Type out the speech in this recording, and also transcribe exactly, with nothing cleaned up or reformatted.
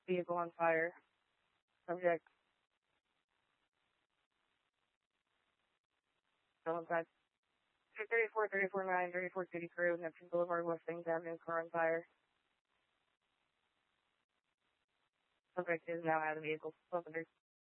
Vehicle on fire. Subject. Still inside. thirty-four, thirty-four nine, thirty-four City Crew, Neptune Boulevard, West Things Avenue, car on fire. Subject is now out of the vehicle. Open